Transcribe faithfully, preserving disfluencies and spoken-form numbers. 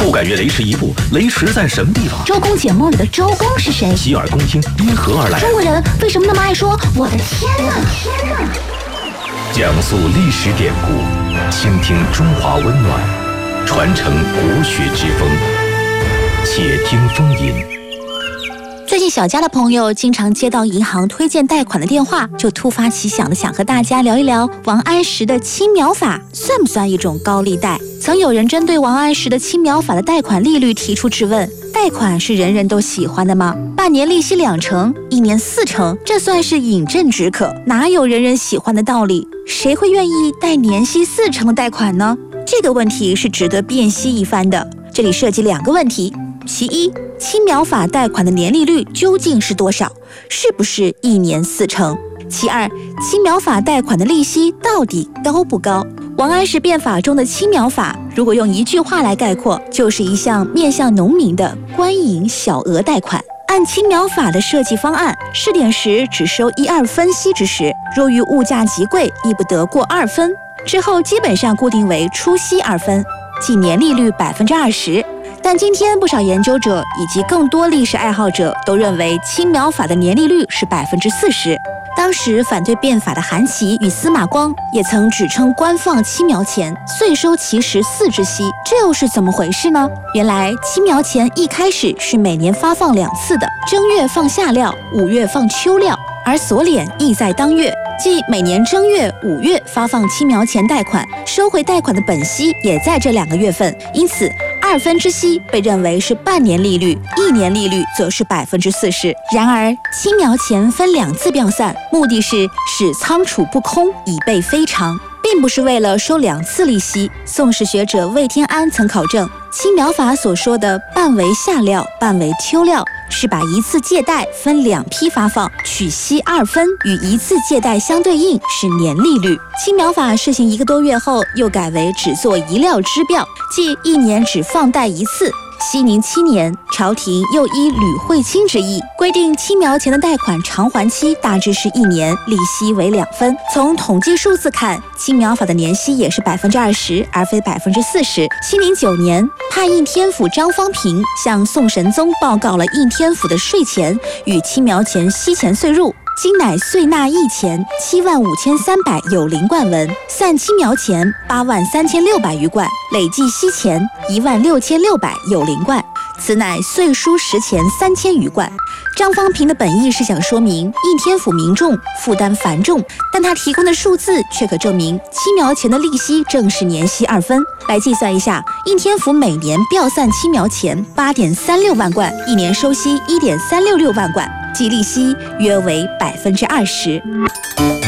不敢越雷池一步，雷池在什么地方？ 周公解梦里的周公是谁？ 洗耳恭听，因何而来？ 中国人为什么那么爱说我的天哪？天哪！ 讲述历史典故，倾听中华温暖，传承国学之风。且听风吟。 最近小佳的朋友经常接到银行推荐贷款的电话，就突发奇想的想和大家聊一聊王安石的青苗法算不算一种高利贷。曾有人针对王安石的青苗法的贷款利率提出质问：贷款是人人都喜欢的吗？半年利息两成，一年四成，这算是饮鸩止渴，哪有人人喜欢的道理？谁会愿意贷年息四成的贷款呢？这个问题是值得辨析一番的。这里涉及两个问题。其一，青苗法贷款的年利率究竟是多少？是不是一年四成？其二，青苗法贷款的利息到底高不高？王安石变法中的青苗法，如果用一句话来概括，就是一项面向农民的官营小额贷款。按青苗法的设计方案，试点时只收一二分息之时，若遇物价极贵，亦不得过二分。之后基本上固定为初息二分，即年利率百分之二十。但今天不少研究者以及更多历史爱好者都认为青苗法的年利率是百分之四十。当时反对变法的韩琦与司马光也曾指称官放青苗钱，岁收其实四之息，这又是怎么回事呢？原来青苗钱一开始是每年发放两次的，正月放夏料，五月放秋料，而锁敛亦在当月。即每年正月、五月发放青苗钱贷款，收回贷款的本息也在这两个月份，因此二分之息被认为是半年利率，一年利率则是百分之四十。然而，青苗钱分两次调散，目的是使仓储不空，以备非常，并不是为了收两次利息。宋史学者魏天安曾考证，青苗法所说的半为夏料，半为秋料，是把一次借贷分两批发放，取息二分，与一次借贷相对应是年利率。青苗法试行一个多月后，又改为只做一料支票，即一年只放贷一次。熙宁七年，朝廷又依吕惠卿之意，规定青苗钱的贷款偿还期大致是一年，利息为两分。从统计数字看，青苗法的年息也是百分之二十，而非百分之四十。熙宁九年，判应天府张方平向宋神宗报告了应天府的税钱与青苗钱息钱岁入。今乃岁纳役钱七万五千三百有零贯文，散青苗钱八万三千六百余贯，累计息钱一万六千六百有零贯，此乃岁输实钱三千余贯。张方平的本意是想说明应天府民众负担繁重，但他提供的数字却可证明青苗钱的利息正是年息二分。来计算一下，应天府每年调散青苗钱八点三六万贯，一年收息一点三六六万贯，即利息约为百分之二十。